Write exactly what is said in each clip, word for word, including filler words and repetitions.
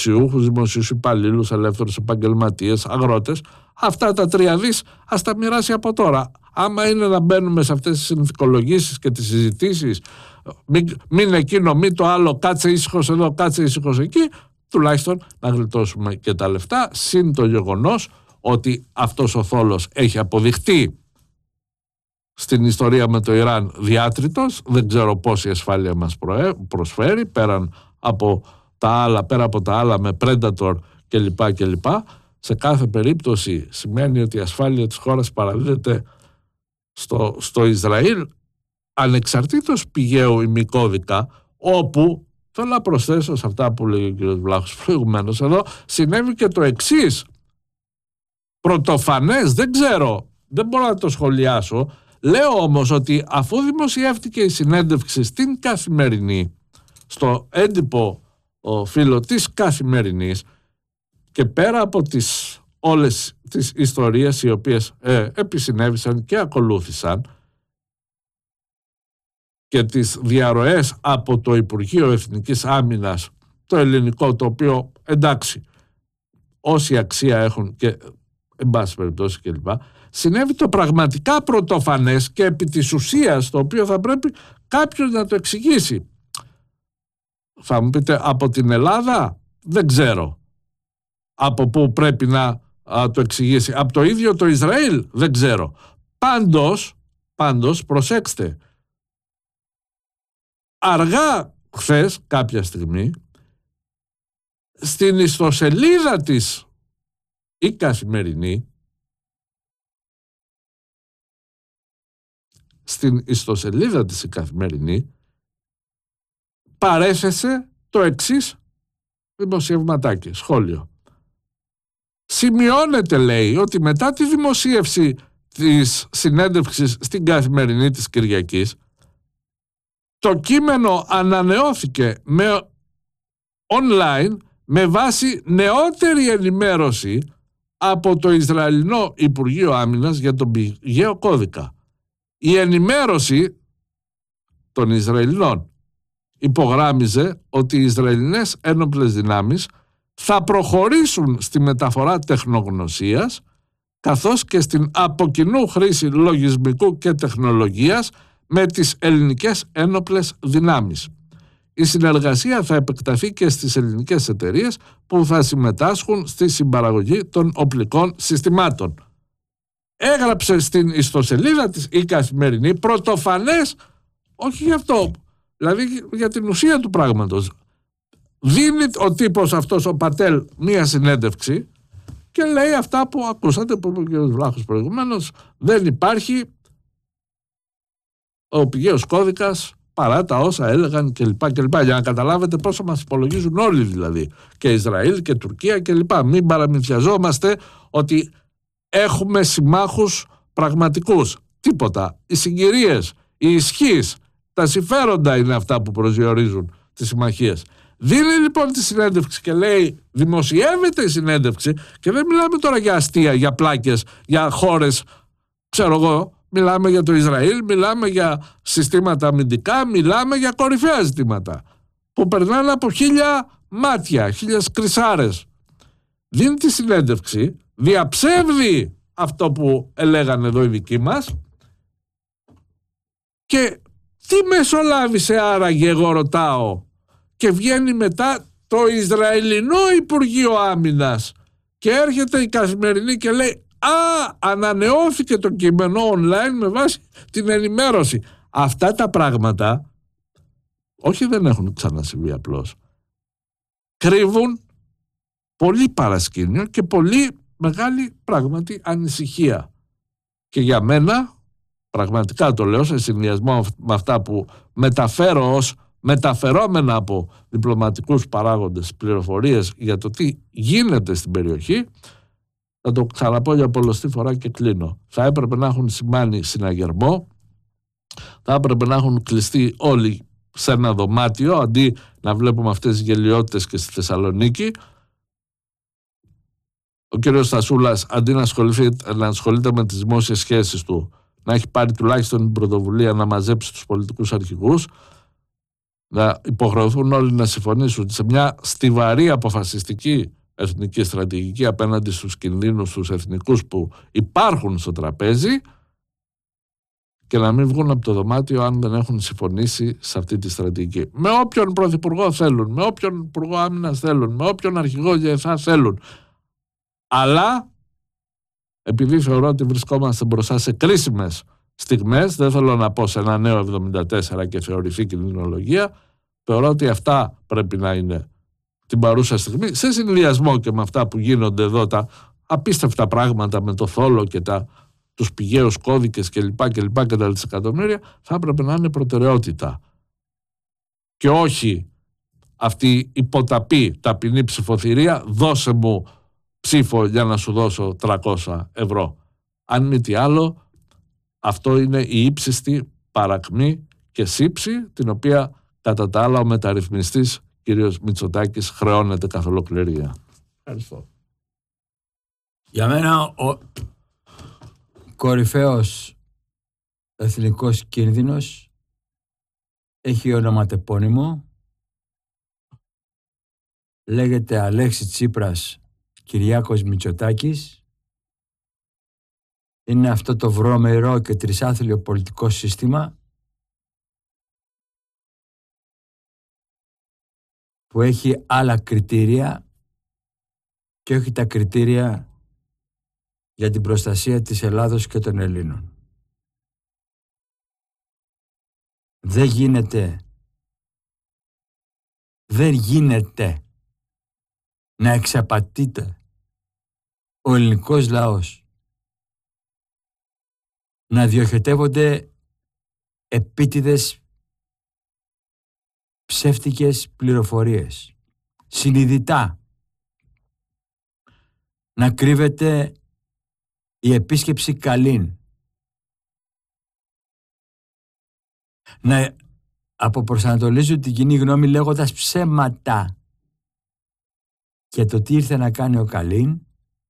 συνταξιούχους, δημοσίους υπαλλήλους, ελεύθερους επαγγελματίες, αγρότες. Αυτά τα τρία δις ας τα μοιράσει από τώρα. Άμα είναι να μπαίνουμε σε αυτές τις συνθηκολογήσεις και τις συζητήσεις, μην, μην εκείνο, μην το άλλο, κάτσε ήσυχος εδώ, κάτσε ήσυχος εκεί, τουλάχιστον να γλιτώσουμε και τα λεφτά, συν το γεγονός ότι αυτός ο θόλος έχει αποδειχτεί στην ιστορία με το Ιράν διάτριτος. Δεν ξέρω πόση ασφάλεια μας προσφέρει πέραν από τα άλλα, πέρα από τα άλλα με Predator κλπ. κλπ. Σε κάθε περίπτωση σημαίνει ότι η ασφάλεια της χώρας παραδίδεται στο, στο Ισραήλ ανεξαρτήτως πηγαίου ημικώδικα, όπου θέλω να προσθέσω σε αυτά που λέει ο κ. Βλάχος προηγουμένως εδώ, συνέβη και το εξής πρωτοφανές, δεν ξέρω, δεν μπορώ να το σχολιάσω. Λέω όμως ότι αφού δημοσιεύτηκε η συνέντευξη στην Καθημερινή, στο έντυπο ο φύλλο της Καθημερινής, και πέρα από τις όλες τις ιστορίες οι οποίες ε, επισυνέβησαν και ακολούθησαν και τις διαρροές από το Υπουργείο Εθνικής Άμυνας, το ελληνικό, το οποίο εντάξει όση αξία έχουν και εν πάση περιπτώσει κλπ, συνέβη το πραγματικά πρωτοφανές και επί της ουσίας, το οποίο θα πρέπει κάποιος να το εξηγήσει. Θα μου πείτε από την Ελλάδα, δεν ξέρω από πού πρέπει να α, το εξηγήσει. Από το ίδιο το Ισραήλ, δεν ξέρω. Πάντως, πάντως προσέξτε, αργά χθες κάποια στιγμή στην ιστοσελίδα της η Καθημερινή, στην ιστοσελίδα της η Καθημερινή παρέθεσε το εξής δημοσιευματάκι, σχόλιο. Σημειώνεται, λέει, ότι μετά τη δημοσίευση της συνέντευξης στην Καθημερινή της Κυριακής, το κείμενο ανανεώθηκε με online με βάση νεότερη ενημέρωση από το Ισραηλινό Υπουργείο Άμυνας για τον πηγαίο κώδικα. Η ενημέρωση των Ισραηλινών υπογράμμιζε ότι οι Ισραηλινές ένοπλες δυνάμεις θα προχωρήσουν στη μεταφορά τεχνογνωσίας καθώς και στην από κοινού χρήση λογισμικού και τεχνολογίας με τις ελληνικές ένοπλες δυνάμεις. Η συνεργασία θα επεκταθεί και στις ελληνικές εταιρείες που θα συμμετάσχουν στη συμπαραγωγή των οπλικών συστημάτων. Έγραψε στην ιστοσελίδα της η Καθημερινή πρωτοφανές, όχι για αυτό, δηλαδή για την ουσία του πράγματος. Δίνει ο τύπος αυτός ο Πατέλ μία συνέντευξη και λέει αυτά που ακούσατε που είπε ο κ. Βλάχος προηγουμένως, δεν υπάρχει ο πηγαίος κώδικας παρά τα όσα έλεγαν κλπ. κλπ. Για να καταλάβετε πόσο μας υπολογίζουν όλοι, δηλαδή και Ισραήλ και Τουρκία κλπ. Μην παραμυθιαζόμαστε ότι έχουμε συμμάχους πραγματικούς. Τίποτα. Οι συγκυρίες, οι ισχύς, τα συμφέροντα είναι αυτά που προσδιορίζουν τις συμμαχίες. Δίνει λοιπόν τη συνέντευξη και λέει, δημοσιεύεται η συνέντευξη και δεν μιλάμε τώρα για αστεία, για πλάκες, για χώρες, ξέρω εγώ, μιλάμε για το Ισραήλ, μιλάμε για συστήματα αμυντικά, μιλάμε για κορυφαία ζητήματα που περνάνε από χίλια μάτια, χίλιες κρυσάρες. Δίνει τη συνέντευξη, διαψεύδει αυτό που έλεγαν εδώ οι δικοί μας και τι μεσολάβησε άραγε, εγώ ρωτάω, και βγαίνει μετά το Ισραηλινό Υπουργείο Άμυνας και έρχεται η Καθημερινή και λέει «Α, ανανεώθηκε το κείμενο online με βάση την ενημέρωση». Αυτά τα πράγματα όχι δεν έχουν ξανασυμβεί απλώς. Κρύβουν πολύ παρασκήνιο και πολύ μεγάλη πράγματι ανησυχία. Και για μένα, πραγματικά το λέω σε συνδυασμό με αυτά που μεταφέρω ως μεταφερόμενα από διπλωματικούς παράγοντες πληροφορίες για το τι γίνεται στην περιοχή, θα το ξαναπώ για πολλοστή φορά και κλείνω. Θα έπρεπε να έχουν σημάνει συναγερμό, θα έπρεπε να έχουν κλειστεί όλοι σε ένα δωμάτιο αντί να βλέπουμε αυτές τις γελιότητες και στη Θεσσαλονίκη. Ο κύριος Στασούλας, αντί να, να ασχολείται με τις δημόσιες σχέσεις του, να έχει πάρει τουλάχιστον την πρωτοβουλία να μαζέψει τους πολιτικούς αρχηγούς, να υποχρεωθούν όλοι να συμφωνήσουν σε μια στιβαρή αποφασιστική εθνική στρατηγική απέναντι στους κινδύνους στους εθνικούς που υπάρχουν στο τραπέζι και να μην βγουν από το δωμάτιο αν δεν έχουν συμφωνήσει σε αυτή τη στρατηγική. Με όποιον πρωθυπουργό θέλουν, με όποιον υπουργό άμυνας θέλουν, με όποιον αρχηγό ΓΕΘΑ θέλουν. Αλλά επειδή θεωρώ ότι βρισκόμαστε μπροστά σε κρίσιμες στιγμές, δεν θέλω να πω σε ένα νέο εβδομήντα τέσσερα και θεωρηθεί κινδυνολογία, θεωρώ ότι αυτά πρέπει να είναι την παρούσα στιγμή, σε συνδυασμό και με αυτά που γίνονται εδώ, τα απίστευτα πράγματα με το θόλο και τα, τους πηγαίους κώδικες κλπ. Και, και, και τα δισεκατομμύρια, θα έπρεπε να είναι προτεραιότητα. Και όχι αυτή η ποταπή ταπεινή ψηφοθυρία, δώσε μου ψήφο για να σου δώσω τριακόσια ευρώ. Αν μη τι άλλο, αυτό είναι η ύψιστη παρακμή και σύψη, την οποία κατά τα άλλα ο μεταρρυθμιστής κύριος Μητσοτάκης χρεώνεται καθ' ολοκληρία. Ευχαριστώ. Για μένα ο κορυφαίος εθνικός κίνδυνος έχει ονοματεπώνυμο, λέγεται Αλέξη Τσίπρας Κυριάκος Μητσοτάκης. Είναι αυτό το βρωμερό και τρισάθλιο πολιτικό σύστημα που έχει άλλα κριτήρια και όχι τα κριτήρια για την προστασία της Ελλάδος και των Ελλήνων. Δεν γίνεται, δεν γίνεται να εξαπατείται ο ελληνικός λαός, να διοχετεύονται επίτηδες ψεύτικες πληροφορίες, συνειδητά, να κρύβεται η επίσκεψη Καλίν, να αποπροσανατολίζουν την κοινή γνώμη λέγοντας ψέματα για το τι ήρθε να κάνει ο Καλίν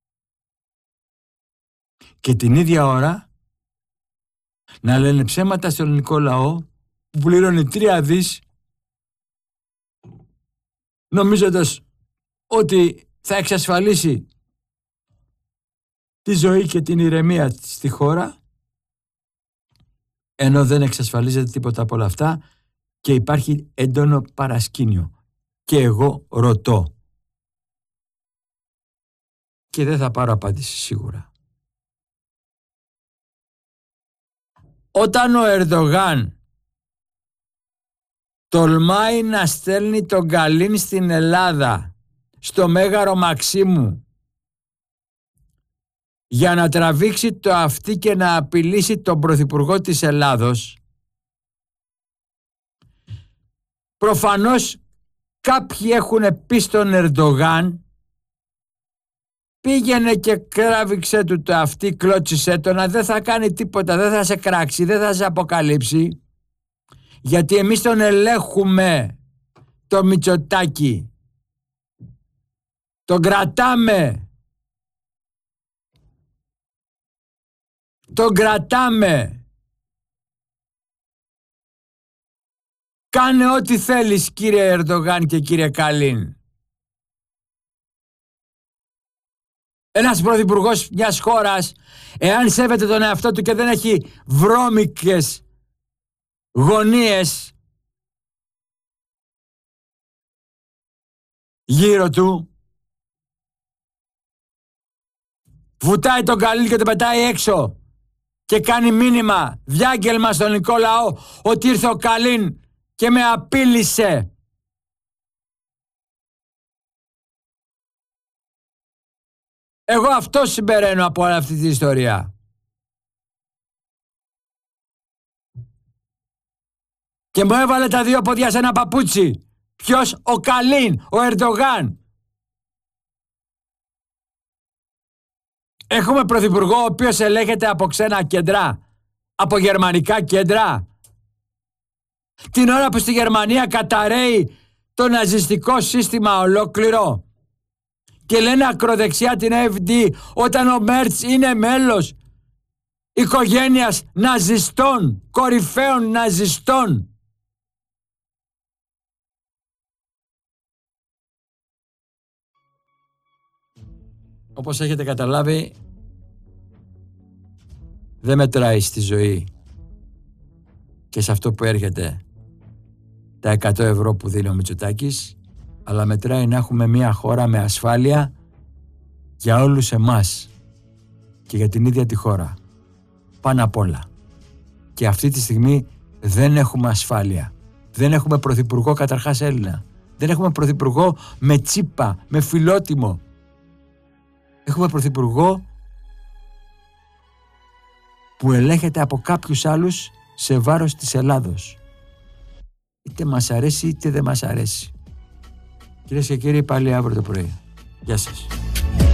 και την ίδια ώρα να λένε ψέματα στο ελληνικό λαό που πληρώνει τρία δις νομίζοντας ότι θα εξασφαλίσει τη ζωή και την ηρεμία στη χώρα, ενώ δεν εξασφαλίζεται τίποτα από όλα αυτά και υπάρχει έντονο παρασκήνιο. Και εγώ ρωτώ, και δεν θα πάρω απάντηση σίγουρα, όταν ο Ερντογάν τολμάει να στέλνει τον Καλίν στην Ελλάδα, στο Μέγαρο Μαξίμου, για να τραβήξει το αυτί και να απειλήσει τον Πρωθυπουργό της Ελλάδος, προφανώς κάποιοι έχουν πει στον Ερντογάν, πήγαινε και κράβηξε του το αυτί, κλώτσισε το, να δεν θα κάνει τίποτα, δεν θα σε κράξει, δεν θα σε αποκαλύψει, γιατί εμείς τον ελέγχουμε το Μητσοτάκη, τον κρατάμε, τον κρατάμε. Κάνε ό,τι θέλεις, κύριε Ερντογάν και κύριε Καλίν. Ένας πρωθυπουργός μιας χώρας, εάν σέβεται τον εαυτό του και δεν έχει βρώμικες γωνίες γύρω του, βουτάει τον Καλίν και τον πετάει έξω και κάνει μήνυμα, διάγγελμα στον ελληνικό λαό, ότι ήρθε ο Καλίν και με απείλησε. Εγώ αυτό συμπεραίνω από όλη αυτή τη ιστορία. Και μου έβαλε τα δύο πόδια σε ένα παπούτσι. Ποιος? Ο Καλίν, ο Ερντογάν. Έχουμε πρωθυπουργό ο οποίος ελέγχεται από ξένα κέντρα, από γερμανικά κέντρα. Την ώρα που στη Γερμανία καταρρέει το ναζιστικό σύστημα ολόκληρο και λένε ακροδεξιά την εφ ντι όταν ο Μέρτς είναι μέλος οικογένειας ναζιστών, κορυφαίων ναζιστών. όπως έχετε καταλάβει, δεν μετράει στη ζωή και σε αυτό που έρχεται τα εκατό ευρώ που δίνει ο Μητσοτάκης, αλλά μετράει να έχουμε μια χώρα με ασφάλεια για όλους εμάς και για την ίδια τη χώρα. Πάνω απ' όλα. Και αυτή τη στιγμή δεν έχουμε ασφάλεια. Δεν έχουμε πρωθυπουργό καταρχάς Έλληνα. Δεν έχουμε πρωθυπουργό με τσίπα, με φιλότιμο. Έχουμε πρωθυπουργό που ελέγχεται από κάποιους άλλους σε βάρος της Ελλάδος. Είτε μας αρέσει είτε δεν μας αρέσει. Κυρίες και κύριοι, πάλι αύριο το πρωί. Γεια σας.